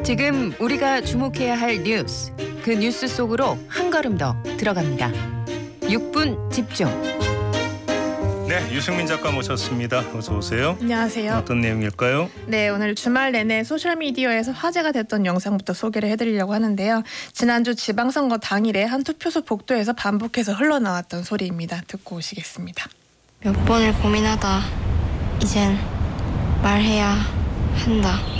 지금 우리가 주목해야 할 뉴스, 그 뉴스 속으로 한 걸음 더 들어갑니다. 6분 집중. 네, 유승민 작가 모셨습니다. 어서 오세요. 안녕하세요. 어떤 내용일까요? 네, 오늘 주말 내내 소셜미디어에서 화제가 됐던 영상부터 소개를 해드리려고 하는데요. 지난주 지방선거 당일에 한 투표소 복도에서 반복해서 흘러나왔던 소리입니다. 듣고 오시겠습니다. 몇 번을 고민하다 이젠 말해야 한다.